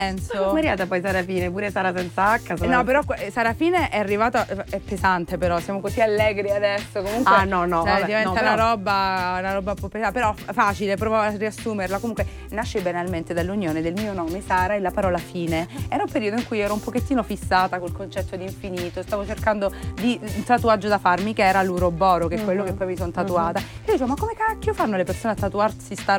Mariata poi Sarafine, pure Sara senza H. No, però Sarafine è arrivata, è pesante però, siamo così allegri adesso, comunque no, cioè, diventa però... una roba un po' pesante, però facile, provo a riassumerla. Comunque nasce banalmente dall'unione del mio nome Sara e la parola fine. Era un periodo in cui ero un pochettino fissata col concetto di infinito, stavo cercando di un tatuaggio da farmi che era l'uroboro, che è quello che poi mi sono tatuata. E io dicevo, ma come cacchio fanno le persone a tatuarsi sta